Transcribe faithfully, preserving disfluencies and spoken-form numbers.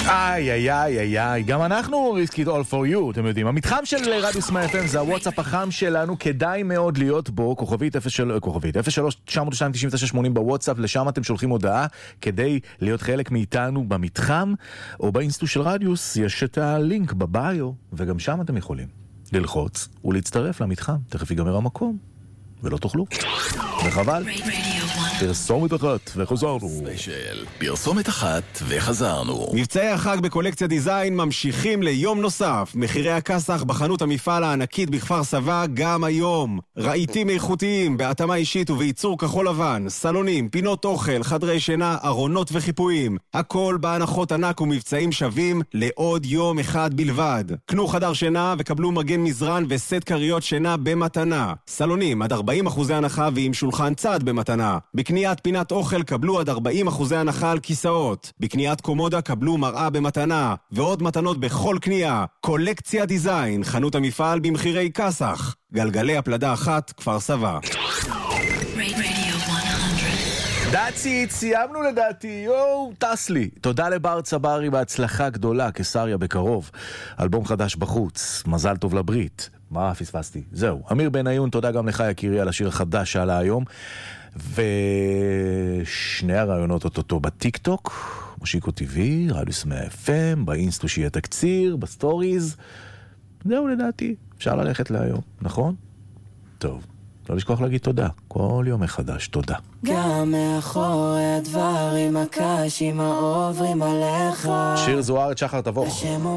איי, איי, איי, איי, איי, גם אנחנו risk it all for you, אתם יודעים. המתחם של רדיו סמאי אף אם זה הוואטסאפ החם שלנו, כדאי מאוד להיות בו, כוכבית אפס שלוש, כוכבית אפס שלוש תשע אפס שתיים תשע תשע שמונים בוואטסאפ, לשם אתם שולחים הודעה, כדי להיות חלק מאיתנו במתחם, או באינסטו של רדיוס, יש את הלינק בביו, וגם שם אתם יכולים ללחוץ ולהצטרף למתחם. תכף ייגמר המקום, ולא תאכלו. וחבל. פרסומת אחת וחזרנו. ספיישל, פרסומת אחת וחזרנו. מבצעי החג בקולקציה דיזיין ממשיכים ליום נוסף. מחירי הכסח בחנות המפעל הענקית בכפר סבא גם היום. רהיטים איכותיים בהתאמה אישית ובייצור כחול לבן, סלונים, פינות אוכל, חדרי שינה, ארונות וחיפויים. הכל בהנחות ענק ומבצעים שווים לעוד יום אחד בלבד. קנו חדר שינה וקבלו מגן מזרן וסט קריות שינה במתנה. סלונים עד ארבעים אחוזי הנחה ועם שולחן צד במתנה. בקניית פינת אוכל קבלו עד ארבעים אחוזי הנחה על כיסאות. בקניית קומודה קבלו מראה במתנה. ועוד מתנות בכל קנייה. קולקציה דיזיין, חנות המפעל במחירי כסח. גלגלי הפלדה אחת, כפר סבא. דאצי, סיימנו לדעתי, יואו, טס לי. תודה לבר צברי בהצלחה גדולה, קיסריה בקרוב. אלבום חדש בחוץ, מזל טוב לברית. מה פספסתי? זהו. אמיר בניון, תודה גם לך יקירי על השיר החדש שעלה היום. ושני הרעיונות אותו בטיק טוק, מושיקו טבעי, רדיו סמאי אף אם, באינסטו שיהיה תקציר, בסטוריז. זהו לדעתי, אפשר ללכת להיום, נכון? טוב, לא לשכוח להגיד תודה, כל יום מחדש, תודה. גם מאחורי הדברים הקשים העוברים עליך, שיר זוהרת שחר תבוך.